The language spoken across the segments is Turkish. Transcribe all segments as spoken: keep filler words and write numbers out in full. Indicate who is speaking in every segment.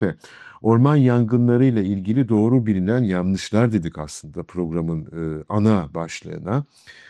Speaker 1: Ve orman yangınlarıyla ilgili doğru bilinen yanlışlar dedik aslında programın e, ana başlığına.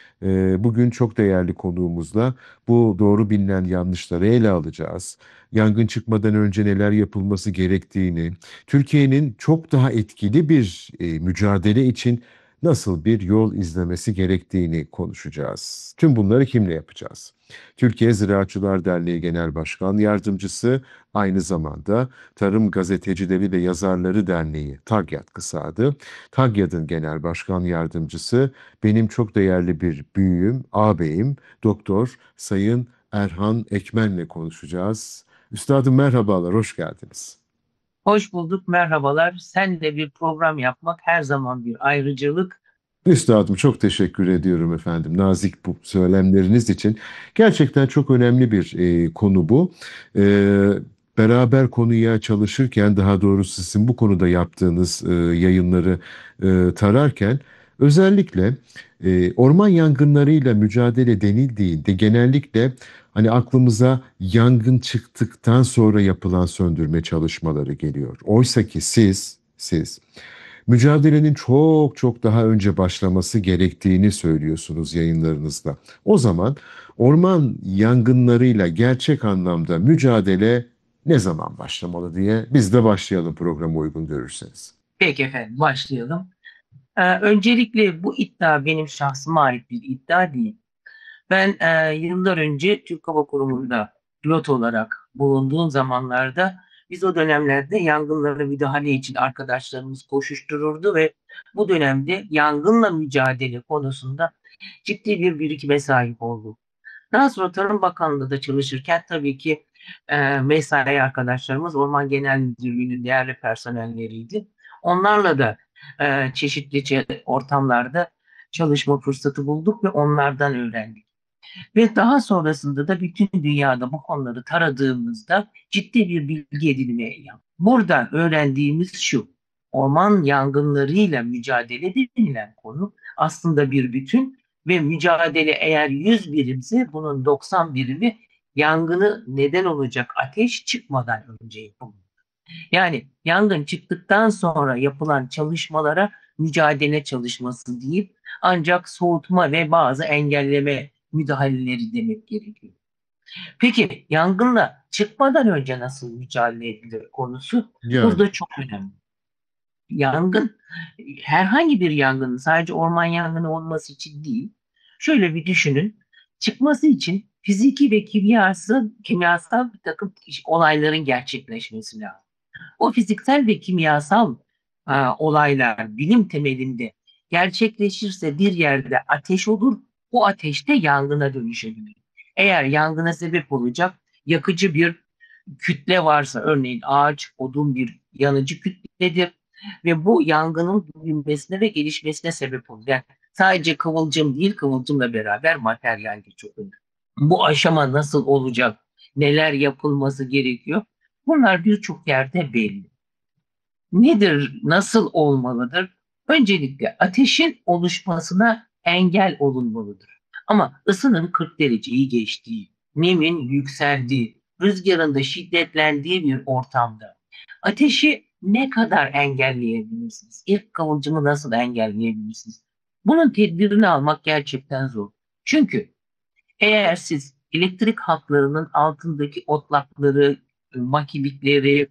Speaker 1: E, bugün çok değerli konuğumuzla bu doğru bilinen yanlışları ele alacağız. Yangın çıkmadan önce neler yapılması gerektiğini, Türkiye'nin çok daha etkili bir e, mücadele için nasıl bir yol izlemesi gerektiğini konuşacağız. Tüm bunları kimle yapacağız? Türkiye Ziraatçılar Derneği Genel Başkan Yardımcısı, aynı zamanda Tarım Gazetecileri ve Yazarları Derneği TAGYAD kısa adı. TAGYAD'ın Genel Başkan Yardımcısı, benim çok değerli bir büyüğüm, ağabeyim, Doktor Sayın Erhan Ekmen'le konuşacağız. Üstadım merhabalar, hoş geldiniz.
Speaker 2: Hoş bulduk, merhabalar. Senle bir program yapmak her zaman bir ayrıcalık.
Speaker 1: Üstadım çok teşekkür ediyorum efendim nazik bu söylemleriniz için. Gerçekten çok önemli bir e, konu bu. E, Beraber konuya çalışırken daha doğrusu sizin bu konuda yaptığınız e, yayınları e, tararken özellikle e, orman yangınlarıyla mücadele denildiğinde genellikle hani aklımıza yangın çıktıktan sonra yapılan söndürme çalışmaları geliyor. Oysa ki siz, siz mücadelenin çok çok daha önce başlaması gerektiğini söylüyorsunuz yayınlarınızda. O zaman orman yangınlarıyla gerçek anlamda mücadele ne zaman başlamalı diye biz de başlayalım programı uygun görürseniz.
Speaker 2: Peki efendim, başlayalım. Ee, öncelikle bu iddia benim şahsıma ait bir iddia değil. Ben e, yıllar önce Türk Hava Kurumu'nda pilot olarak bulunduğum zamanlarda biz o dönemlerde yangınlara müdahale için arkadaşlarımız koşuştururdu ve bu dönemde yangınla mücadele konusunda ciddi bir birikime sahip olduk. Daha sonra Tarım Bakanlığı'nda da çalışırken tabii ki e, mesai arkadaşlarımız Orman Genel Müdürlüğü'nün değerli personelleriydi. Onlarla da e, çeşitli çe- ortamlarda çalışma fırsatı bulduk ve onlardan öğrendik. Ve daha sonrasında da bütün dünyada bu konuları taradığımızda ciddi bir bilgi edinmeye yaptık. Buradan öğrendiğimiz şu: orman yangınlarıyla mücadele denilen konu aslında bir bütün ve mücadele eğer yüz birimse bunun doksan birimi yangını neden olacak ateş çıkmadan önce yapılır. Yani yangın çıktıktan sonra yapılan çalışmalara mücadele çalışması deyip ancak soğutma ve bazı engelleme müdahaleleri demek gerekiyor. Peki yangınla çıkmadan önce nasıl mücadele edilir konusu
Speaker 1: Yani
Speaker 2: burada çok önemli. Yangın herhangi bir yangının sadece orman yangını olması için değil. Şöyle bir düşünün. Çıkması için fiziki ve kimyasal, kimyasal bir takım olayların gerçekleşmesi lazım. O fiziksel ve kimyasal e, olaylar bilim temelinde gerçekleşirse bir yerde ateş olur, o ateş de yangına dönüşebilir. Eğer yangına sebep olacak yakıcı bir kütle varsa, örneğin ağaç, odun bir yanıcı kütledir ve bu yangının büyümesine ve gelişmesine sebep olur. Yani sadece kıvılcım değil, kıvılcımla beraber materyal de çok önemli. Bu aşama nasıl olacak, neler yapılması gerekiyor? Bunlar birçok yerde belli. Nedir, nasıl olmalıdır? Öncelikle ateşin oluşmasına engel olunmalıdır. Ama ısının kırk dereceyi geçtiği, nemin yükseldiği, rüzgarın da şiddetlendiği bir ortamda ateşi ne kadar engelleyebilirsiniz? İlk kıvılcımı nasıl engelleyebilirsiniz? Bunun tedbirini almak gerçekten zor. Çünkü eğer siz elektrik hatlarının altındaki otlakları, makilikleri,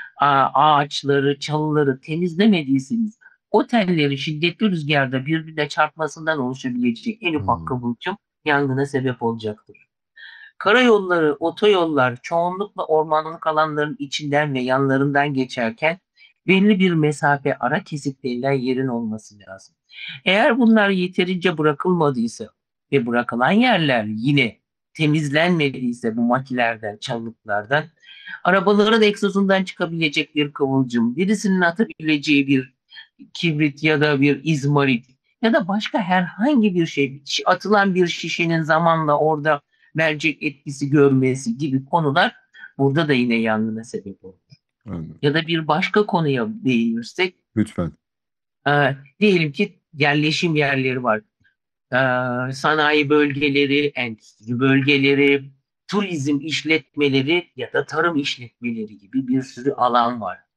Speaker 2: ağaçları, çalıları temizlemediyseniz o tellerin şiddetli rüzgarda birbirine çarpmasından oluşabilecek en ufak
Speaker 1: hmm,
Speaker 2: kıvılcım yangına sebep olacaktır. Karayolları, otoyollar çoğunlukla ormanlık alanların içinden ve yanlarından geçerken belli bir mesafe ara kesik denilen yerin olması lazım. Eğer bunlar yeterince bırakılmadıysa ve bırakılan yerler yine temizlenmediyse bu makilerden, çalılıklardan, arabaların egzozundan çıkabilecek bir kıvılcım, birisinin atabileceği bir kibrit ya da bir izmarit ya da başka herhangi bir şey, atılan bir şişenin zamanla orada mercek etkisi görmesi gibi konular burada da yine yangına sebep olur.
Speaker 1: anladım.
Speaker 2: Ya da bir başka konuya değinirsek,
Speaker 1: Lütfen.
Speaker 2: e, diyelim ki yerleşim yerleri var. E, sanayi bölgeleri, endüstri bölgeleri, turizm işletmeleri ya da tarım işletmeleri gibi bir sürü alan var.